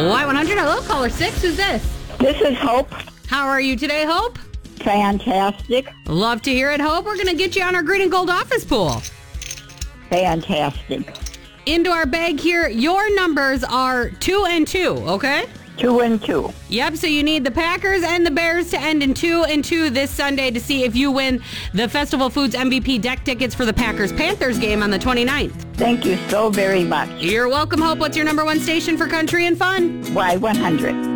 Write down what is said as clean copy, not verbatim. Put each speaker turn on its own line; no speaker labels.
Y100, hello, caller 6, who's this?
This is Hope.
How are you today, Hope?
Fantastic.
Love to hear it, Hope. We're going to get you on our Green and Gold office pool.
Fantastic.
Into our bag here, your numbers are 2 and 2, okay?
2 and 2.
Yep, so you need the Packers and the Bears to end in 2 and 2 this Sunday to see if you win the Festival Foods MVP deck tickets for the Packers-Panthers game on the 29th.
Thank you so very much.
You're welcome, Hope. What's your number one station for country and fun?
Y100.